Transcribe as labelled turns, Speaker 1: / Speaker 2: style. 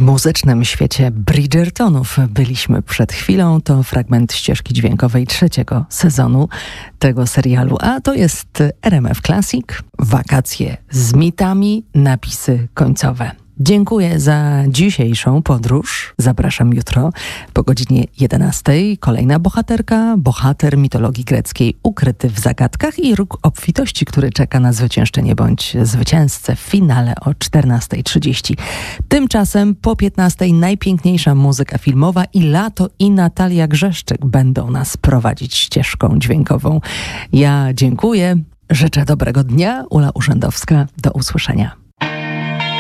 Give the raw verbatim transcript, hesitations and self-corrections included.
Speaker 1: muzycznym świecie Bridgertonów byliśmy przed chwilą. To fragment ścieżki dźwiękowej trzeciego sezonu tego serialu. A to jest R M F Classic, wakacje z mitami, napisy końcowe. Dziękuję za dzisiejszą podróż. Zapraszam jutro po godzinie jedenastej. Kolejna bohaterka, bohater mitologii greckiej ukryty w zagadkach i róg obfitości, który czeka na zwyciężczynię bądź zwycięzcę w finale o czternasta trzydzieści. Tymczasem po piętnastej najpiękniejsza muzyka filmowa i Lato i Natalia Grzeszczyk będą nas prowadzić ścieżką dźwiękową. Ja dziękuję, życzę dobrego dnia. Ula Urzędowska, do usłyszenia.